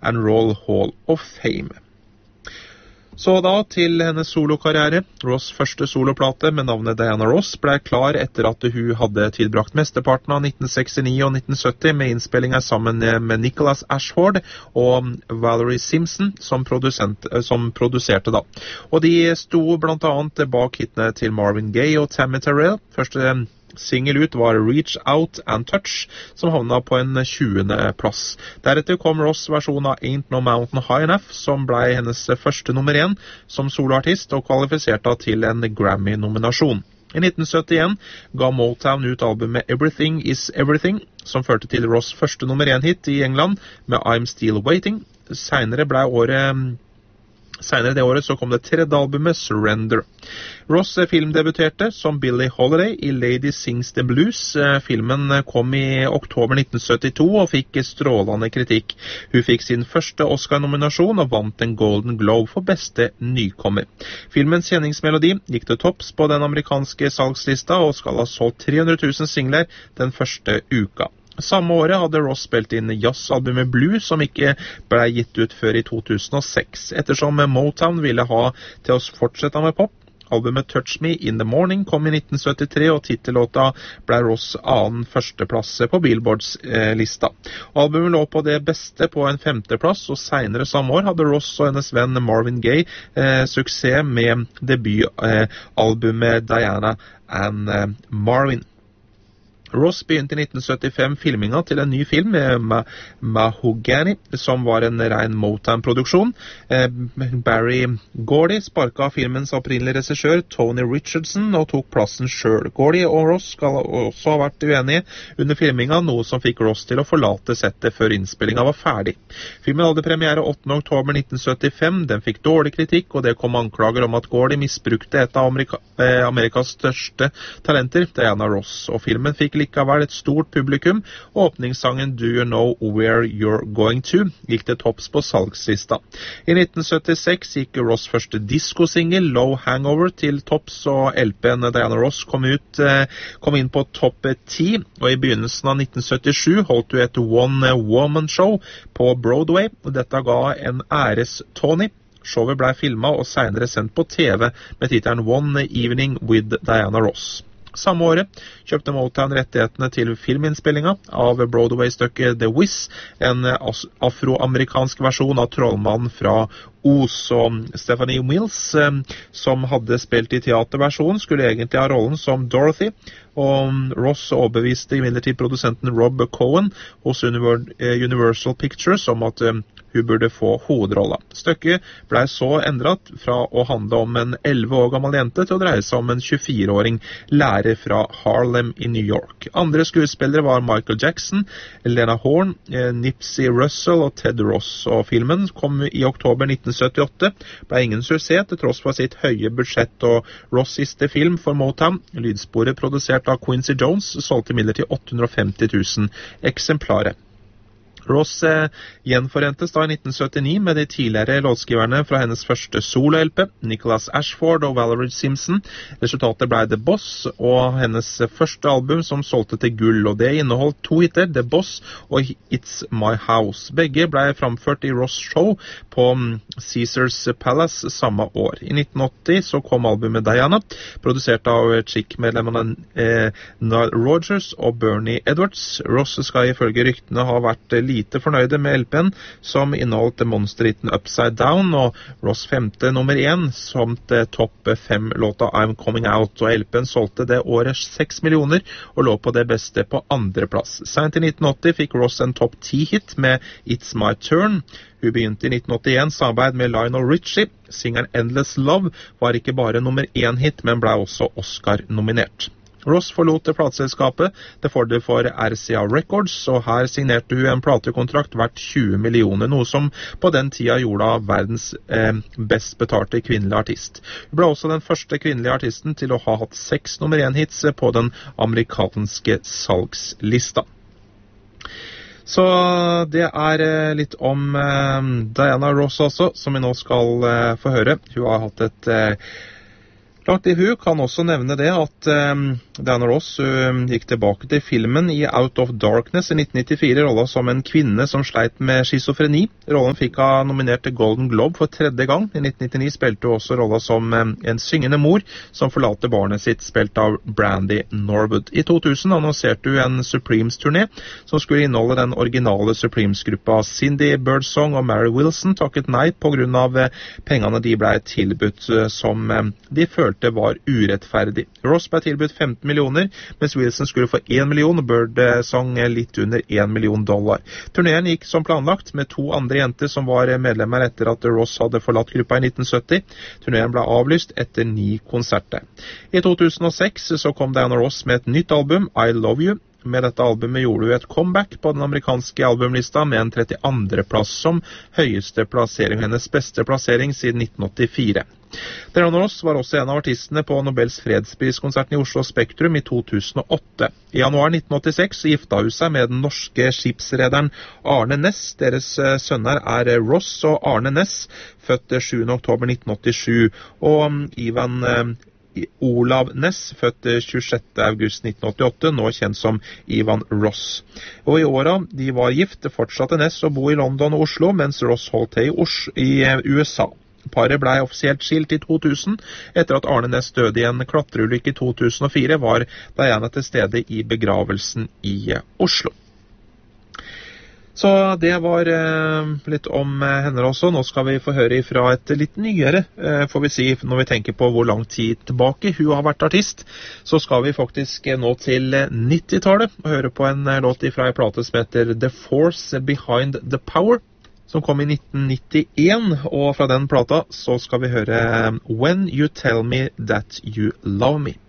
and Roll Hall of Fame. Så da til hennes solokarriere. Ross' første soloplate med navnet Diana Ross ble klar etter at hun hadde tilbrakt mesteparten av 1969 og 1970 med innspillinger sammen med Nicholas Ashford og Valerie Simpson som produserte da. Og de sto blant annet bak hitene til Marvin Gaye og Tammy Terrell. Første single ut var Reach Out and Touch, som havna på en 20. plass. Deretter kom Ross' versjon av Ain't No Mountain High Enough, som ble hennes første nummer 1 som soloartist og kvalifiserte til en Grammy-nominasjon. I 1971 ga Motown ut albumet Everything Is Everything, som førte til Ross' første nummer 1-hit i England med I'm Still Waiting. Senere det året så kom det tredje albumet, Surrender. Ross filmdebuterte som Billie Holiday i Lady Sings the Blues. Filmen kom i oktober 1972 og fikk strålende kritikk. Hun fikk sin første Oscar-nominasjon og vant en Golden Globe for beste nykommer. Filmens kjenningsmelodi gikk til topps på den amerikanske salgslista og skal ha solgt 300 000 singler den første uka. Samme året hadde Ross spilt inn jazzalbumet Blue, som ikke ble gitt ut før i 2006, ettersom Motown ville ha til å fortsette med pop. Albumet Touch Me in the Morning kom i 1973, og titellåta ble Ross' annen førsteplass på Billboards lista. Albumet lå på det beste på en 5. plass, og senere samme år hadde Ross og hennes venn Marvin Gaye suksess med debutalbumet Diana and Marvin. Ross begynte i 1975 filminga til en ny film med Mahogany, som var en ren Motown-produksjon. Barry Gordy sparket filmens opprinnelige regissør Tony Richardson og tok plassen selv. Gordy og Ross skal også ha vært uenige under filminga, noe som fikk Ross til å forlate settet før innspillinga var ferdig. Filmen hadde premiere 8. oktober 1975. Den fikk dårlig kritikk, og det kom anklager om at Gordy misbrukte et av Amerikas største talenter, Diana Ross, og filmen fikk likevel et stort publikum, og åpningssangen Do You Know Where You're Going To gikk til topps på salgslista. I 1976 gikk Ross' første disco-single, Low Hangover, til topps, og LP'en Diana Ross kom inn på topp 10, og i begynnelsen av 1977 holdt hun et one-woman-show på Broadway, og dette ga en æres-Tony. Showet ble filmet og senere sendt på TV med titelen One Evening with Diana Ross. Samme året kjøpte Motown rettighetene til filminnspillinga av Broadway-stykket The Wiz, en afroamerikansk versjon av Trollmannen fra Oz, og Stephanie Mills, som hadde spilt i teaterversjonen, skulle egentlig ha rollen som Dorothy, og Ross overbeviste imidlertid produsenten Rob Cohen hos Universal Pictures om at hun burde få hovedrolla. Stykket ble så endret fra å handle om en 11 år gammel jente til å dreie seg om en 24-åring lærer fra Harlem i New York. Andre skuespillere var Michael Jackson, Lena Horne, Nipsey Russell og Ted Ross, og filmen kom i oktober 1978, ble ingen suksess til tross for sitt høye budsjett, og Ross' siste film for Motown, lydsporet produsert av Quincy Jones, solgte imidlertid 850 000 eksemplarer. Ross gjenforentes da i 1979 med de tidligere låtskriverne fra hennes første solo-LP, Nicholas Ashford og Valerie Simpson. Resultatet ble The Boss og hennes første album som solgte til gull, og det inneholdt 2 hiter, The Boss og It's My House. Begge ble framført i Ross Show på Caesars Palace samme år. I 1980 så kom albumet Diana, produsert av Chick-medlemmene Nile Rodgers og Bernie Edwards. Ross skal ifølge ryktene ha vært lite fornøyde med LP'en, som inneholdt monsterhitten Upside Down, og Ross' 5. nummer 1, samt topp 5 låta I'm Coming Out, og LP'en solgte det året 6 millioner, og lå på det beste på 2. plass. Sent i 1980 fikk Ross en topp 10-hit med It's My Turn. Hun begynte i 1981 samarbeid med Lionel Richie. Singeren Endless Love var ikke bare nummer 1-hit, men ble også Oscar-nominert. Ross forlot plateselskapet til fordel for RCA Records, og her signerte hun en platekontrakt verdt 20 millioner, noe som på den tida gjorde av verdens best betalte kvinnelige artist. Hun ble også den første kvinnelige artisten til å ha hatt 6 nummer 1-hits på den amerikanske salgslista. Så det litt om Diana Ross også, som vi nå skal få høre. Hun har hatt et Langt i hu kan også nevne det at Diana Ross gikk tilbake til filmen i Out of Darkness i 1994, rollen som en kvinne som sleit med schizofreni. Rollen fikk hun nominert til Golden Globe for 3. gang. I 1999 spilte hun også rollen som en syngende mor som forlater barnet sitt, spilt av Brandy Norwood. I 2000 annonserte hun en Supremes-turné som skulle inneholde den originale Supremes-gruppa. Cindy Birdsong og Mary Wilson takket nei på grunn av pengene de ble tilbudt som de følte var urettferdig. Ross ble tilbudt 15 millioner, mens Wilson skulle få 1 million, og Birdsong litt under $1 million. Turneren gikk som planlagt, med 2 andre jenter som var medlemmer etter at Ross hadde forlatt gruppa i 1970. Turneren ble avlyst etter 9 konserter. I 2006 så kom Diana Ross med et nytt album, I Love You. Med dette albumet gjorde hun et comeback på den amerikanske albumlista med en 32. plass som høyeste plassering, hennes beste plassering siden 1984. Diana Ross var også en av artistene på Nobels fredspriskonserten i Oslo Spektrum i 2008. I januar 1986 gifta hun seg med den norske skipsrederen Arne Næss. Deres sønner er Ross og Arne Næss, født 7. oktober 1987, og Ivan Olav Næss, født 26. august 1988, nå kjent som Ivan Ross. Og i åra de var gift, fortsatte Næss å bo i London og Oslo, mens Ross holdt til i USA. Paret ble offisielt skilt i 2000. Etter at Arne Næss døde i en klatreulykke i 2004, var Diana til stede i begravelsen i Oslo. Så det var litt om henne også. Nå skal vi få høre fra et litt nyere, får vi si, når vi tenker på hvor lang tid tilbake hun har vært artist. Så skal vi faktisk nå til 90-tallet og høre på en låt fra en plate som heter The Force Behind the Power, som kom i 1991, og fra den plata så skal vi høre When You Tell Me That You Love Me.